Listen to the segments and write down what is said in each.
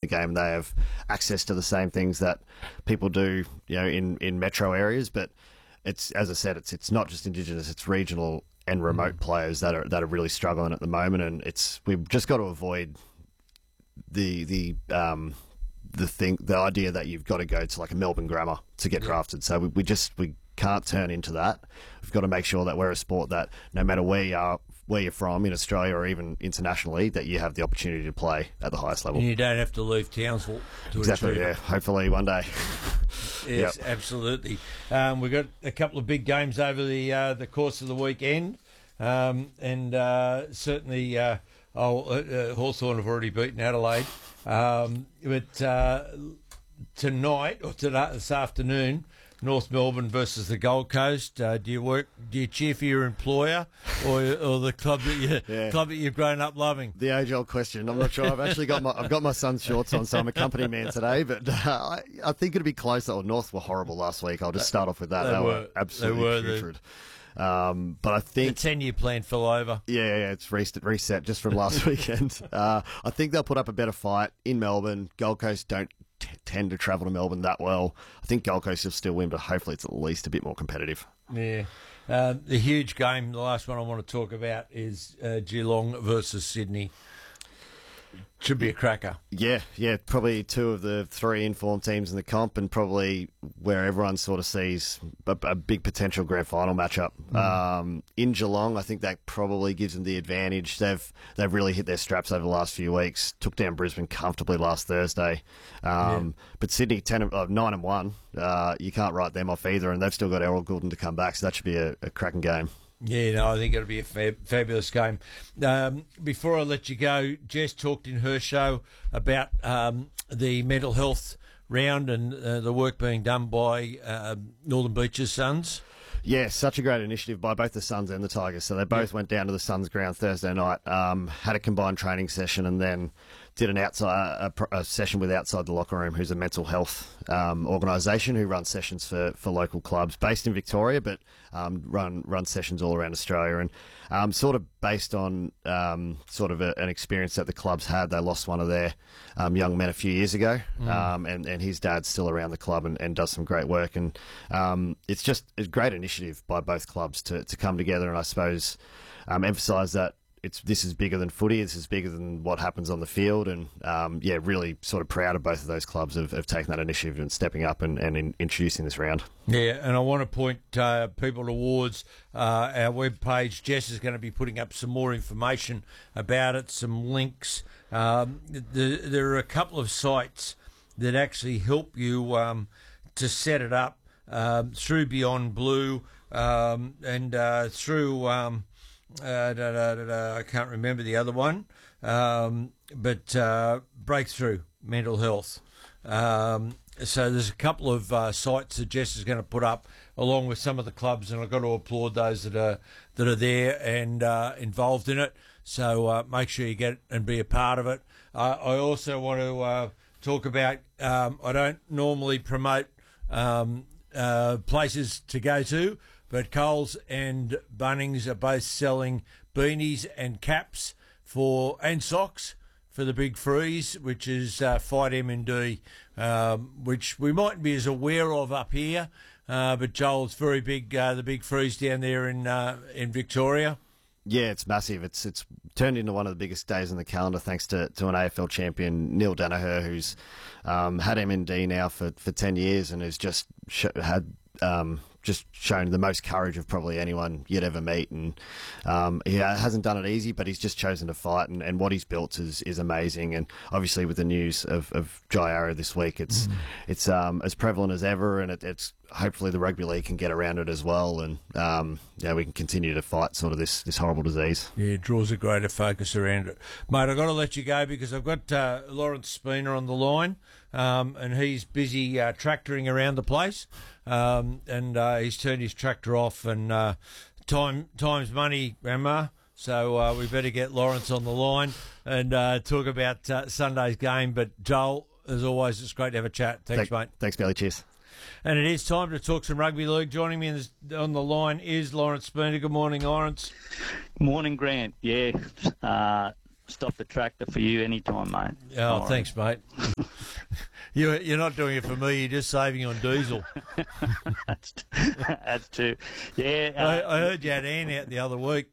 game. They have access to the same things that people do, in metro areas. But it's, as I said, it's not just Indigenous, it's regional and remote players that are really struggling at the moment, and we've just got to avoid the idea that you've got to go to like a Melbourne Grammar to get drafted. So we can't turn into that. We've got to make sure that we're a sport that no matter where you're from in Australia or even internationally, that you have the opportunity to play at the highest level. And you don't have to leave Townsville to exactly, achieve yeah. it. Hopefully one day. Yes, absolutely. We've got a couple of big games over the course of the weekend, and certainly Hawthorn have already beaten Adelaide. But tonight, or this afternoon, North Melbourne versus the Gold Coast. Do you cheer for your employer or the club that you've grown up loving? The age-old question. I'm not sure. I've got my son's shorts on, so I'm a company man today. But I think it'll be closer. Oh, North were horrible last week. I'll just start off with that. They were absolutely putrid. But I think the 10-year plan fell over. Yeah, it's reset just from last weekend. I think they'll put up a better fight in Melbourne. Gold Coast don't tend to travel to Melbourne that well. I think Gold Coast will still win, but hopefully it's at least a bit more competitive. Yeah. The huge game, the last one I want to talk about is Geelong versus Sydney. Should be a cracker. Yeah, probably two of the three informed teams in the comp, and probably where everyone sort of sees a big potential grand final matchup. In Geelong, I think that probably gives them the advantage. They've really hit their straps over the last few weeks. Took down Brisbane comfortably last Thursday. But Sydney 9-1. You can't write them off either, and they've still got Errol Goulden to come back, so that should be a cracking game. Yeah, no, I think it'll be a fabulous game. Before I let you go, Jess talked in her show about the mental health round and the work being done by Northern Beaches Suns. Yeah, such a great initiative by both the Suns and the Tigers. So they both went down to the Suns ground Thursday night, had a combined training session, and then did a session with Outside the Locker Room, who's a mental health organisation who runs sessions for local clubs based in Victoria, but run sessions all around Australia. And sort of based on an experience that the clubs had, they lost one of their young men a few years ago, and his dad's still around the club and does some great work. And it's just a great initiative by both clubs to come together, and I suppose emphasise that this is bigger than footy. This is bigger than what happens on the field, and really sort of proud of both of those clubs of taking that initiative and stepping up and introducing this round. Yeah, and I want to point people towards our webpage. Jess is going to be putting up some more information about it, some links. There are a couple of sites that actually help you to set it up through Beyond Blue and through... I can't remember the other one, but Breakthrough Mental Health. So there's a couple of sites that Jess is going to put up along with some of the clubs, and I've got to applaud those that are there and involved in it. So make sure you get and be a part of it. I also want to talk about, I don't normally promote places to go to, but Coles and Bunnings are both selling beanies and caps and socks for the Big Freeze, which is Fight MND, which we mightn't be as aware of up here, but Joel's very big, the Big Freeze down there in Victoria. Yeah, it's massive. It's turned into one of the biggest days in the calendar thanks to an AFL champion, Neil Danaher, who's had MND now for 10 years and has just just shown the most courage of probably anyone you'd ever meet, and he hasn't done it easy, but he's just chosen to fight, and what he's built is amazing. And obviously with the news of Jai Arrow this week, it's as prevalent as ever, and it's hopefully the rugby league can get around it as well, and we can continue to fight sort of this horrible disease. Yeah, it draws a greater focus around it. Mate, I've got to let you go because I've got Lawrence Spooner on the line, and he's busy tractoring around the place, and he's turned his tractor off, and time's money, Grandma. So we better get Lawrence on the line and talk about Sunday's game. But Joel, as always, it's great to have a chat. Thanks, mate. Thanks, Billy. Cheers. And it is time to talk some rugby league. Joining me on the line is Lawrence Spooner. Good morning, Lawrence. Morning, Grant. Yeah, stop the tractor for you anytime, mate. Oh, thanks, mate. You're not doing it for me. You're just saving on diesel. That's true. Yeah. I heard you had Ann out the other week,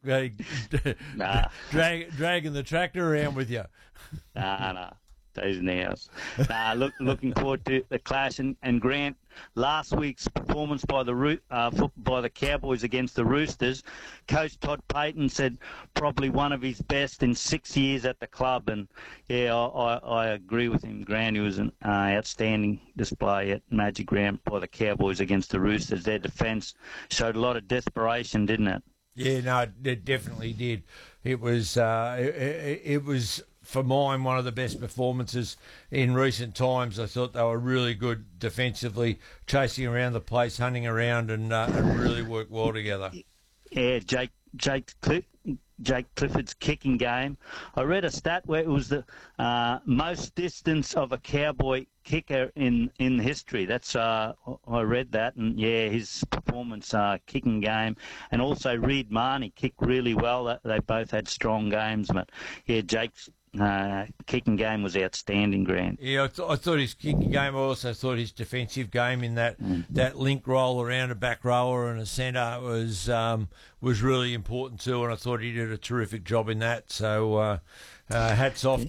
dragging the tractor around with you. Nah. Days and hours. Looking forward to the clash. And Grant, last week's performance by the Cowboys against the Roosters, Coach Todd Payten said probably one of his best in 6 years at the club. And yeah, I agree with him. Grant, it was an outstanding display at Magic Round by the Cowboys against the Roosters. Their defence showed a lot of desperation, didn't it? Yeah, no, it definitely did. It was it was, for mine, one of the best performances in recent times. I thought they were really good defensively, chasing around the place, hunting around, and really worked well together. Yeah, Jake Clifford's kicking game. I read a stat where it was the most distance of a Cowboy kicker in history. That's I read that, and yeah, his performance kicking game, and also Reed Marnie kicked really well. They both had strong games, but yeah, Jake's kicking game was outstanding, Grant. Yeah, I thought his kicking game. I also thought his defensive game in that link roll around a back rower and a centre was really important too, and I thought he did a terrific job in that. So hats off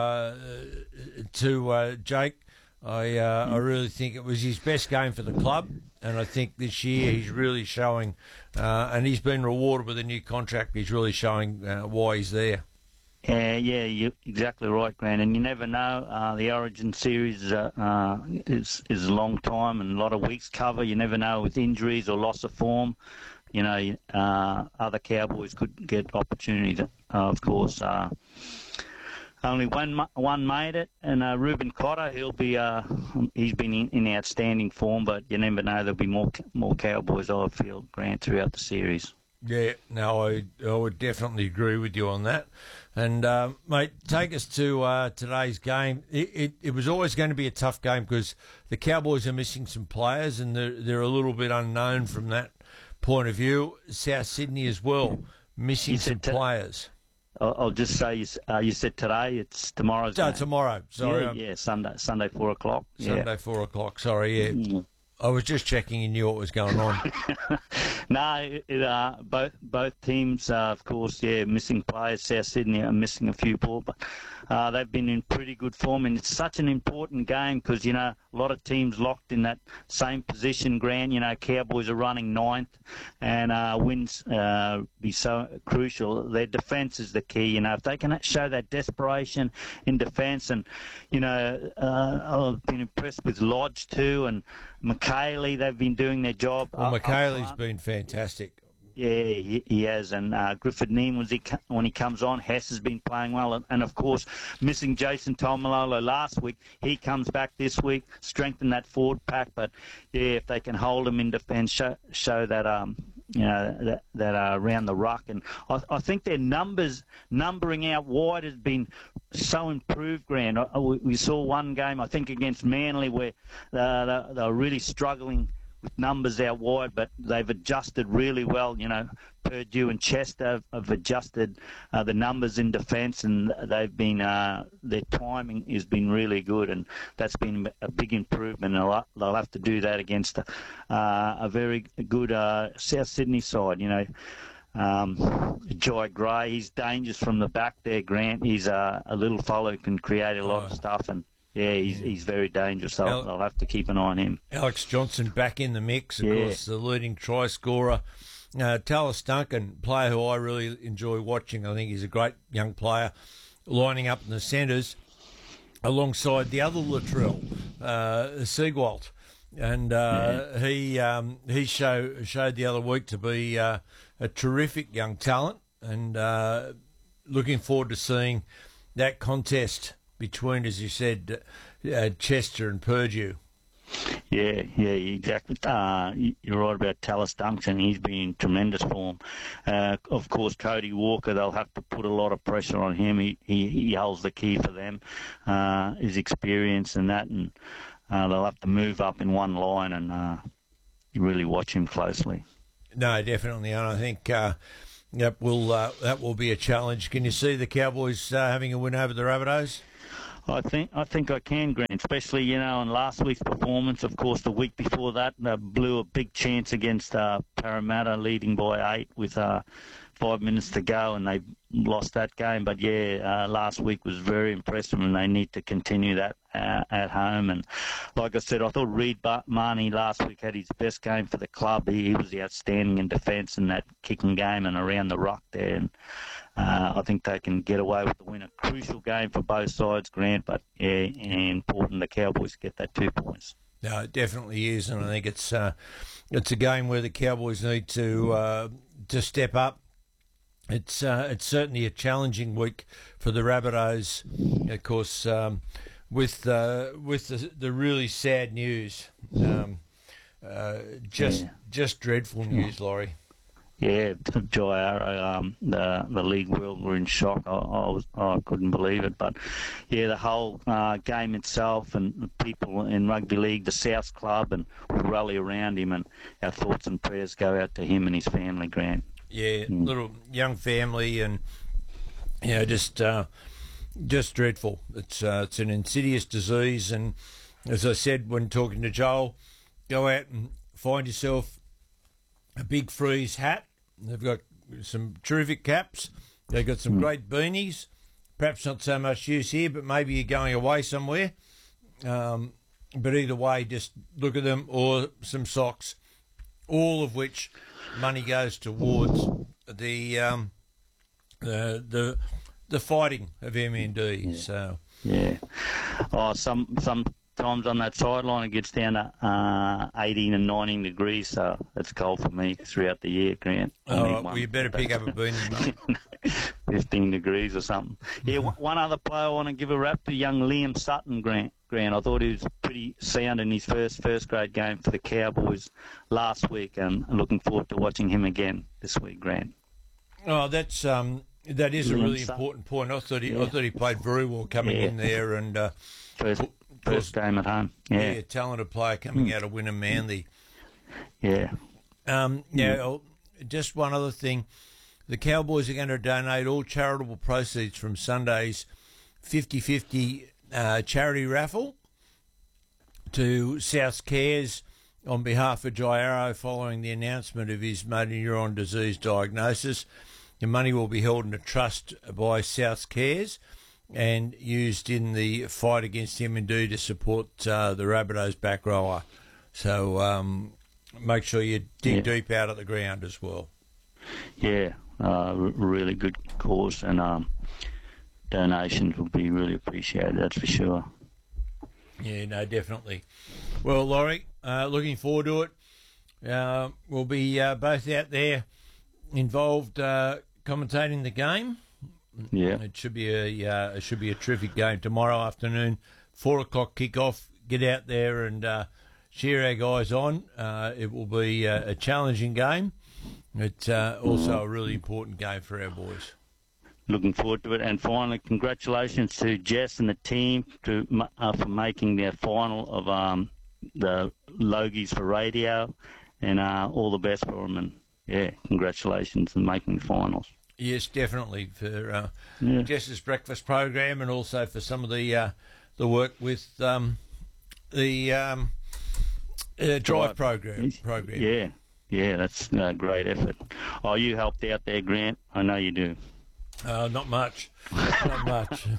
to Jake. I really think it was his best game for the club, and I think this year he's really showing, and he's been rewarded with a new contract. He's really showing why he's there. Yeah, you're exactly right, Grant. And you never know. The Origin series is a long time and a lot of weeks cover. You never know with injuries or loss of form. You know, other Cowboys could get opportunity. Of course, only one made it, and Reuben Cotter. He's been in outstanding form, but you never know. There'll be more Cowboys, I feel, Grant, throughout the series. Yeah, no, I would definitely agree with you on that. And, mate, take us to today's game. It was always going to be a tough game because the Cowboys are missing some players and they're a little bit unknown from that point of view. South Sydney as well, missing some players. I'll just say you said today. It's tomorrow's game. Tomorrow. Sorry. Yeah, Sunday 4 o'clock. Sunday 4 o'clock. Sorry, yeah. Mm. I was just checking you knew what was going on. No, both teams, of course, missing players. South Sydney are missing a few more, but they've been in pretty good form, and it's such an important game because, you know, a lot of teams locked in that same position, Grant. You know, Cowboys are running ninth, and wins be so crucial. Their defence is the key. You know, if they can show that desperation in defence, and, you know, I've been impressed with Lodge too, and McKaylee, they've been doing their job. Well, McKaylee's been fantastic. Yeah, he has. And Griffith Neem, when he comes on, Hess has been playing well. And of course, missing Jason Taumalolo last week, he comes back this week, strengthen that forward pack. But, yeah, if they can hold him in defence, show that, you know, that around the ruck. And I think their numbering out wide has been so improved, Grant. We saw one game, I think, against Manly where they were really struggling with numbers out wide, but they've adjusted really well. You know, Purdue and Chester have adjusted the numbers in defence, and they've been their timing has been really good, and that's been a big improvement. And they'll have to do that against a very good South Sydney side. You know, Jai Gray, he's dangerous from the back there, Grant. He's a little fellow who can create a lot of stuff, and yeah, he's very dangerous, so I'll have to keep an eye on him. Alex Johnson back in the mix, of course, the leading try scorer. Tallis Duncan, player who I really enjoy watching. I think he's a great young player, lining up in the centres alongside the other Latrell, Siegwalt. And he showed the other week to be a terrific young talent, and looking forward to seeing that contest between, as you said, Chester and Purdue. Yeah, exactly. You're right about Tallis Duncan. He's been in tremendous form. Of course, Cody Walker, they'll have to put a lot of pressure on him. He holds the key for them, his experience and that, and they'll have to move up in one line, and you really watch him closely. No, definitely. And I think Yep, that will be a challenge. Can you see the Cowboys having a win over the Rabbitohs? I think I can, Grant, especially, in last week's performance. Of course, the week before that, blew a big chance against Parramatta, leading by 8 with 5 minutes to go, and they lost that game. But, last week was very impressive, and they need to continue that at home. And like I said, I thought Reid Marnie last week had his best game for the club. He was outstanding in defence in that kicking game and around the ruck there. And I think they can get away with the win. A crucial game for both sides, Grant, but important the Cowboys get that 2 points. No, it definitely is, and I think it's a game where the Cowboys need to step up. It's certainly a challenging week for the Rabbitohs, of course, with the really sad news, just dreadful news, Laurie. Yeah, Jairo, the league world were in shock. I couldn't believe it. But, the whole game itself and the people in rugby league, the South Club, and will rally around him. And our thoughts and prayers go out to him and his family, Grant. Yeah, little young family, and just dreadful. It's an insidious disease, and as I said when talking to Joel, go out and find yourself a Big Freeze hat. They've got some terrific caps. They've got some great beanies. Perhaps not so much use here, but maybe you're going away somewhere. But either way, just look at them, or some socks, all of which money goes towards the fighting of MND. Yeah. So sometimes on that sideline it gets down to 18 and 19 degrees, so it's cold for me throughout the year, Grant. Well, you better pick up a beanie, mate. 15 degrees or something. Yeah, one other player I want to give a rap to, young Liam Sutton, Grant. I thought he was pretty sound in his first grade game for the Cowboys last week, and I'm looking forward to watching him again this week, Grant. Oh, that is a really important point. I thought he played very well coming in there, and first game at home. Yeah, talented player coming out of Wynnum Manly. Yeah. Just one other thing. The Cowboys are going to donate all charitable proceeds from Sunday's 50-50 charity raffle to South Cares on behalf of Jairo following the announcement of his motor neuron disease diagnosis. The money will be held in a trust by South Cares and used in the fight against MND to support the Rabbitohs back rower. So make sure you dig deep out of the ground as well. Yeah, really good cause, and donations will be really appreciated, that's for sure. Yeah, no, definitely. Well, Laurie, looking forward to it. We'll be both out there involved commentating the game. Yeah, it should be a terrific game tomorrow afternoon, 4:00 kickoff. Get out there and cheer our guys on. It will be a challenging game. It's also a really important game for our boys. Looking forward to it. And finally, congratulations to Jess and the team for making their final of the Logies for radio, and all the best for them. And congratulations on making the finals. Yes, definitely, for Jess's breakfast program, and also for some of the work with the drive program. Yeah, that's a great effort. Oh, you helped out there, Grant. I know you do. Not much. Not much.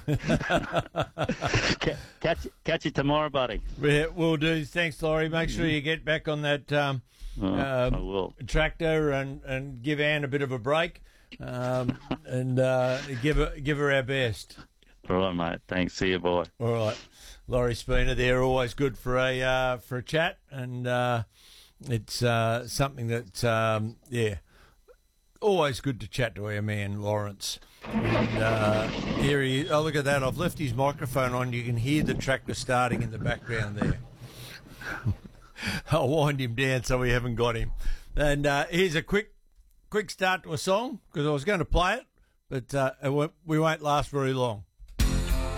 Catch you tomorrow, buddy. Yeah, will do. Thanks, Laurie. Make sure you get back on that I will. Tractor and give Anne a bit of a break, and give her our best. All right, mate. Thanks. See you, boy. All right. Laurie Spooner there, always good for a chat, and it's something that, always good to chat to our man, Lawrence. And here he is. Oh, look at that. I've left his microphone on. You can hear the tractor starting in the background there. I'll wind him down so we haven't got him. And here's a quick start to a song, because I was going to play it, but we won't last very long.